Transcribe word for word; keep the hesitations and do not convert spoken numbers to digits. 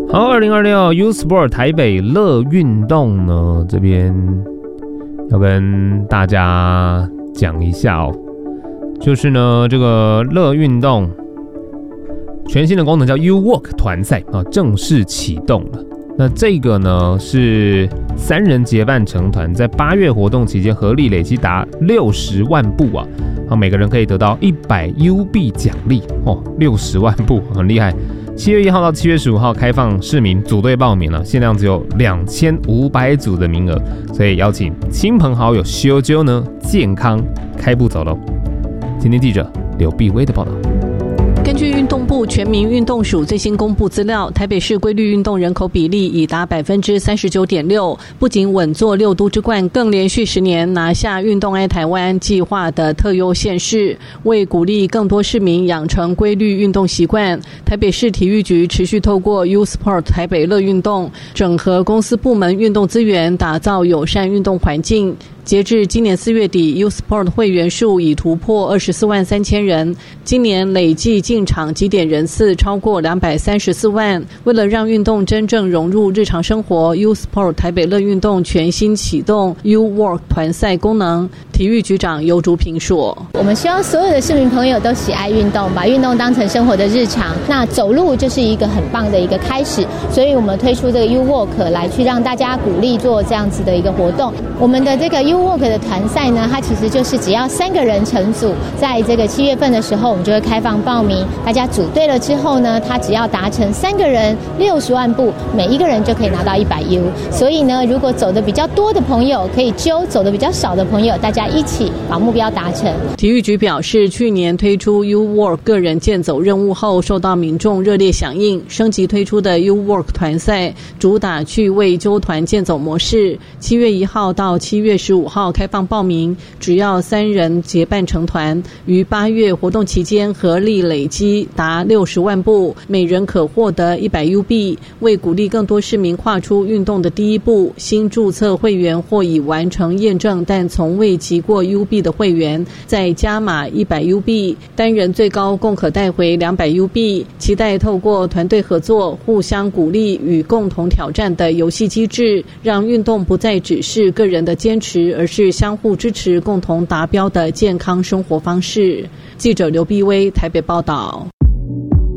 好，二零二六 U Sport 台北乐运动呢，这边要跟大家讲一下哦，就是呢这个乐运动全新的功能叫 U Walk 团赛啊，正式启动了。那这个呢是三人结伴成团，在八月活动期间合力累积达六十万步啊，啊每个人可以得到一百 U 币奖励哦，六十万步很厉害。七月一号到七月十五号开放市民组队报名了，限量只有两千五百组的名额，所以邀请亲朋好友修揪呢，健康开步走喽。今天记者刘碧薇的报道。 根据运动部全民运动署最新公布资料，台北市规律运动人口比例已达百分之三十九点六，不仅稳坐六都之冠，更连续十年拿下运动爱台湾计划的特优县市。为鼓励更多市民养成规律运动习惯，台北市体育局持续透过 U Sport 台北乐运动，整合公司部门运动资源，打造友善运动环境。截至今年四月底 ，U Sport 会员数已突破二十四万三千人，今年累计进场集点人次超过两百三十四万。为了让运动真正融入日常生活 ，U Sport 台北乐运动全新启动 U Walk 团赛功能。体育局长尤竹平说：“ 我们希望所有的市民朋友都喜爱运动，把运动当成生活的日常。那走路就是一个很棒的一个开始，所以我们推出这个 U Walk 来去让大家鼓励做这样子的一个活动。我们的这个 U Walk 的团赛呢，它其实就是只要三个人成组，在这个七月份的时候，我们就会开放报名。大家组队了之后呢，他只要达成三个人六十万步，每一个人就可以拿到一百 U。所以呢，如果走的比较多的朋友可以揪，走的比较少的朋友，大家一起把目标达成。” 体育局表示，去年推出 U Walk 个人健走任务后，受到民众热烈响应，升级推出的 U Walk 团赛主打趣味揪团健走模式。七月一号到七月十五号开放报名，只要三人结伴成团，于八月活动期间合力累积达六十万步，每人可获得一百 U 币。为鼓励更多市民跨出运动的第一步，新注册会员或已完成验证但从未集过 U 币的会员，再加码一百 U 币，单人最高共可带回两百 U 币。期待透过团队合作、互相鼓励与共同挑战的游戏机制，让运动不再只是个人的坚持，而是相互支持、共同达标的健康生活方式。记者刘碧薇台北报道。